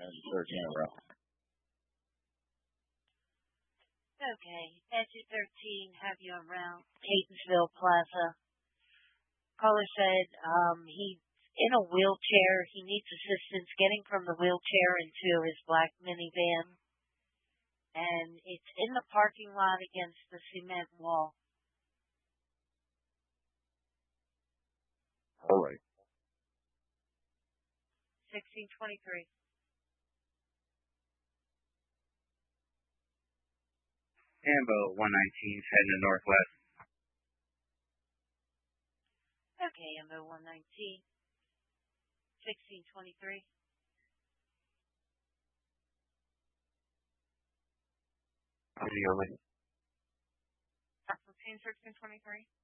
Exit 13 en route. Okay, exit 13, have you en route, Catonsville Plaza. Caller said he's in a wheelchair. He needs assistance getting from the wheelchair into his black minivan. And it's in the parking lot against the cement wall. All right. 1623. Ambo 119 heading to northwest. Okay, Ambo 119. 1623. Busy only. 1623.